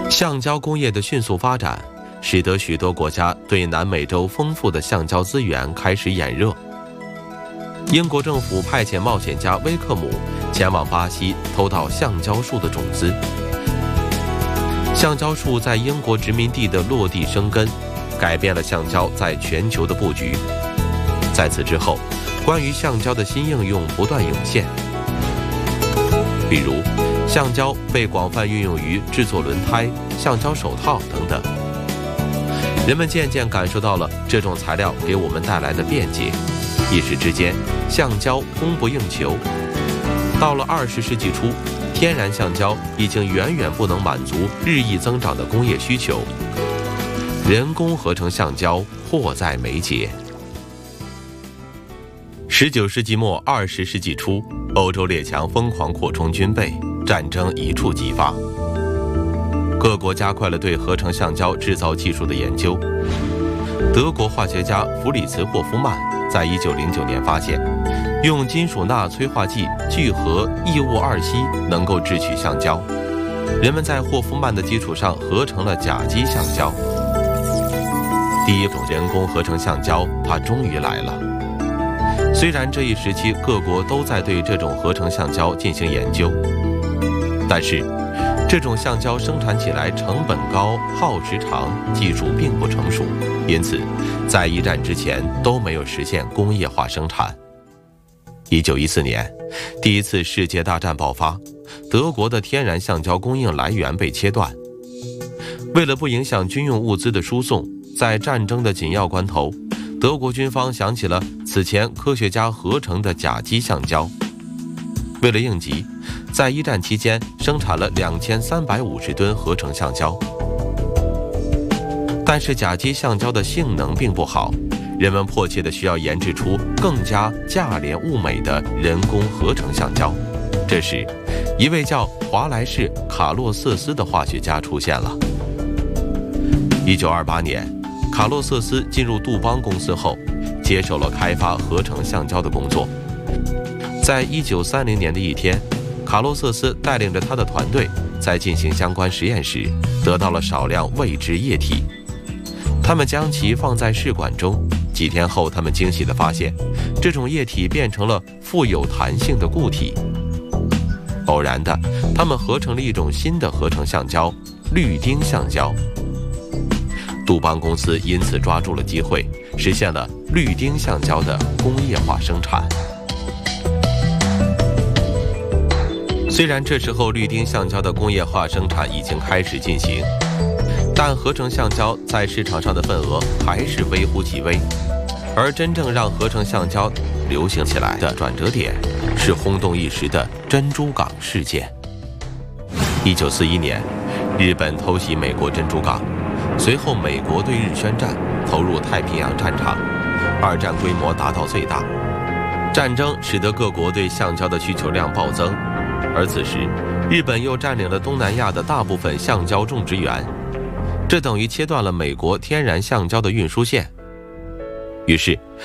橡胶工业的迅速发展，使得许多国家对南美洲丰富的橡胶资源开始眼热。英国政府派遣冒险家威克姆前往巴西偷盗橡胶树的种子。橡胶树在英国殖民地的落地生根，改变了橡胶在全球的布局。在此之后，关于橡胶的新应用不断涌现，比如橡胶被广泛运用于制作轮胎、橡胶手套等等。人们渐渐感受到了这种材料给我们带来的便捷，一时之间，橡胶供不应求。到了20世纪初，天然橡胶已经远远不能满足日益增长的工业需求，人工合成橡胶迫在眉睫。19世纪末20世纪初，欧洲列强疯狂扩充军备，战争一触即发。各国加快了对合成橡胶制造技术的研究。德国化学家弗里茨·霍夫曼在1909年发现，用金属钠催化剂聚合异戊二烯能够制取橡胶。人们在霍夫曼的基础上合成了甲基橡胶。第一种人工合成橡胶，它终于来了。虽然这一时期各国都在对这种合成橡胶进行研究，但是这种橡胶生产起来成本高、耗时长，技术并不成熟，因此在一战之前都没有实现工业化生产。1914年，第一次世界大战爆发，德国的天然橡胶供应来源被切断。为了不影响军用物资的输送，在战争的紧要关头，德国军方想起了此前科学家合成的甲基橡胶。为了应急，在一战期间生产了2350吨合成橡胶。但是甲基橡胶的性能并不好，人们迫切地需要研制出更加价廉物美的人工合成橡胶。这时，一位叫华莱士·卡洛瑟斯的化学家出现了。1928年，卡洛瑟斯进入杜邦公司后，接手了开发合成橡胶的工作。在1930年的一天，卡洛瑟斯带领着他的团队在进行相关实验时，得到了少量未知液体。他们将其放在试管中，几天后，他们惊喜地发现，这种液体变成了富有弹性的固体。偶然的，他们合成了一种新的合成橡胶——氯丁橡胶。杜邦公司因此抓住了机会，实现了氯丁橡胶的工业化生产。虽然这时候氯丁橡胶的工业化生产已经开始进行，但合成橡胶在市场上的份额还是微乎其微。而真正让合成橡胶流行起来的转折点，是轰动一时的珍珠港事件。1941年，日本偷袭美国珍珠港，随后美国对日宣战，投入太平洋战场，二战规模达到最大。战争使得各国对橡胶的需求量暴增，而此时日本又占领了东南亚的大部分橡胶种植园，这等于切断了美国天然橡胶的运输线。于是